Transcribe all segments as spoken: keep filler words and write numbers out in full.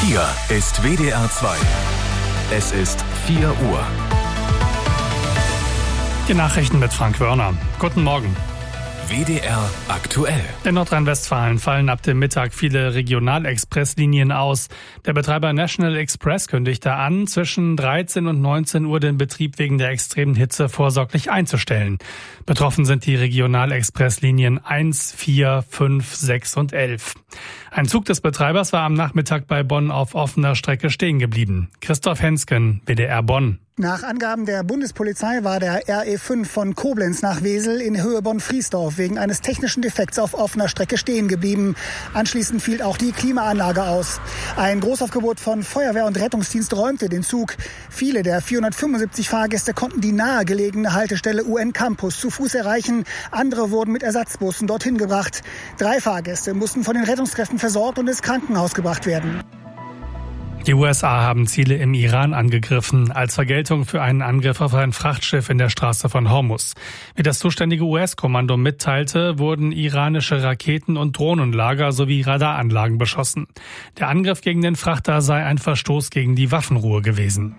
Hier ist W D R zwei. Es ist vier Uhr. Die Nachrichten mit Frank Wörner. Guten Morgen. W D R aktuell. In Nordrhein-Westfalen fallen ab dem Mittag viele Regionalexpresslinien aus. Der Betreiber National Express kündigte an, zwischen dreizehn und neunzehn Uhr den Betrieb wegen der extremen Hitze vorsorglich einzustellen. Betroffen sind die Regionalexpresslinien eins, vier, fünf, sechs und elf. Ein Zug des Betreibers war am Nachmittag bei Bonn auf offener Strecke stehen geblieben. Christoph Hensken, W D R Bonn. Nach Angaben der Bundespolizei war der R E fünf von Koblenz nach Wesel in Höhe Bonn-Friesdorf wegen eines technischen Defekts auf offener Strecke stehen geblieben. Anschließend fiel auch die Klimaanlage aus. Ein Großaufgebot von Feuerwehr und Rettungsdienst räumte den Zug. Viele der vierhundertfünfundsiebzig Fahrgäste konnten die nahegelegene Haltestelle U N Campus zu Fuß erreichen. Andere wurden mit Ersatzbussen dorthin gebracht. Drei Fahrgäste mussten von den Rettungskräften versorgt und ins Krankenhaus gebracht werden. Die U S A haben Ziele im Iran angegriffen, als Vergeltung für einen Angriff auf ein Frachtschiff in der Straße von Hormuz. Wie das zuständige U S-Kommando mitteilte, wurden iranische Raketen- und Drohnenlager sowie Radaranlagen beschossen. Der Angriff gegen den Frachter sei ein Verstoß gegen die Waffenruhe gewesen.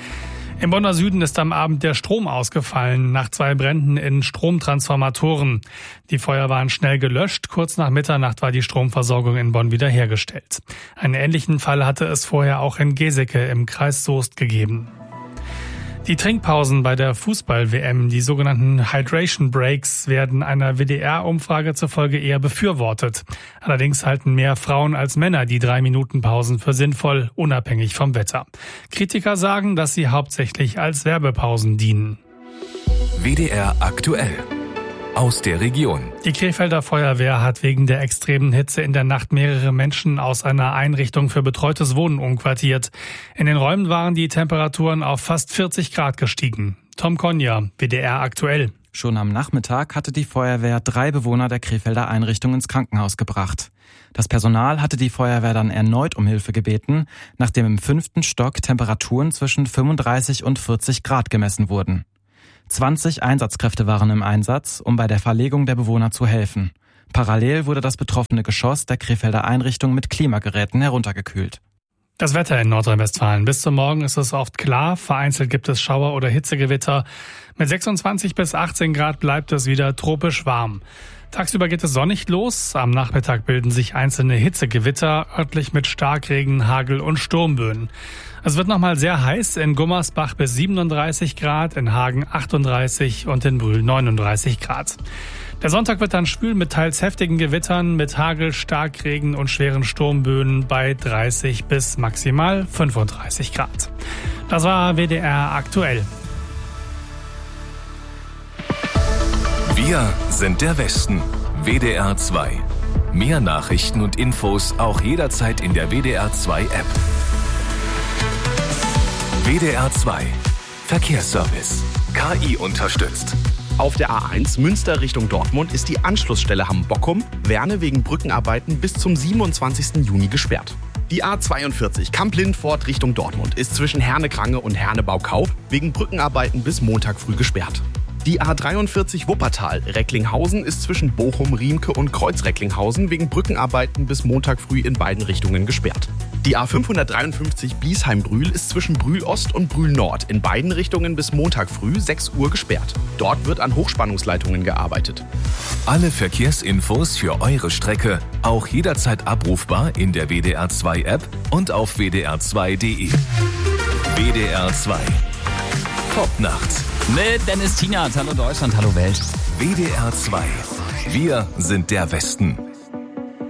Im Bonner Süden ist am Abend der Strom ausgefallen, nach zwei Bränden in Stromtransformatoren. Die Feuer waren schnell gelöscht, kurz nach Mitternacht war die Stromversorgung in Bonn wiederhergestellt. Einen ähnlichen Fall hatte es vorher auch in Geseke im Kreis Soest gegeben. Die Trinkpausen bei der Fußball-W M, die sogenannten Hydration Breaks, werden einer W D R-Umfrage zufolge eher befürwortet. Allerdings halten mehr Frauen als Männer die drei Minuten Pausen für sinnvoll, unabhängig vom Wetter. Kritiker sagen, dass sie hauptsächlich als Werbepausen dienen. W D R aktuell. Aus der Region. Die Krefelder Feuerwehr hat wegen der extremen Hitze in der Nacht mehrere Menschen aus einer Einrichtung für betreutes Wohnen umquartiert. In den Räumen waren die Temperaturen auf fast vierzig Grad gestiegen. Tom Konja, W D R aktuell. Schon am Nachmittag hatte die Feuerwehr drei Bewohner der Krefelder Einrichtung ins Krankenhaus gebracht. Das Personal hatte die Feuerwehr dann erneut um Hilfe gebeten, nachdem im fünften Stock Temperaturen zwischen fünfunddreißig und vierzig Grad gemessen wurden. zwanzig Einsatzkräfte waren im Einsatz, um bei der Verlegung der Bewohner zu helfen. Parallel wurde das betroffene Geschoss der Krefelder Einrichtung mit Klimageräten heruntergekühlt. Das Wetter in Nordrhein-Westfalen. Bis zum Morgen ist es oft klar, vereinzelt gibt es Schauer oder Hitzegewitter. Mit sechsundzwanzig bis achtzehn Grad bleibt es wieder tropisch warm. Tagsüber geht es sonnig los, am Nachmittag bilden sich einzelne Hitzegewitter, örtlich mit Starkregen, Hagel und Sturmböen. Es wird nochmal sehr heiß, in Gummersbach bis siebenunddreißig Grad, in Hagen achtunddreißig und in Brühl neununddreißig Grad. Der Sonntag wird dann schwül mit teils heftigen Gewittern, mit Hagel, Starkregen und schweren Sturmböen bei dreißig bis maximal fünfunddreißig Grad. Das war W D R aktuell. Wir sind der Westen. W D R zwei. Mehr Nachrichten und Infos auch jederzeit in der W D R zwei App. W D R zwei. Verkehrsservice. K I unterstützt. Auf der A eins Münster Richtung Dortmund ist die Anschlussstelle Hamm-Bockum-Werne wegen Brückenarbeiten bis zum siebenundzwanzigsten Juni gesperrt. Die A zweiundvierzig Kamp-Lindfort Richtung Dortmund ist zwischen Herne-Krange und Herne-Baukauf wegen Brückenarbeiten bis Montag früh gesperrt. Die A dreiundvierzig Wuppertal Recklinghausen ist zwischen Bochum, Riemke und Kreuz-Recklinghausen wegen Brückenarbeiten bis Montag früh in beiden Richtungen gesperrt. Die A fünfhundertdreiundfünfzig Bliesheim-Brühl ist zwischen Brühl Ost und Brühl Nord in beiden Richtungen bis Montag früh sechs Uhr gesperrt. Dort wird an Hochspannungsleitungen gearbeitet. Alle Verkehrsinfos für eure Strecke auch jederzeit abrufbar in der W D R zwei App und auf w d r zwei punkt d e. W D R zwei. Top Nacht. Mit Dennis Tienert. Hallo Deutschland, hallo Welt. W D R zwei. Wir sind der Westen.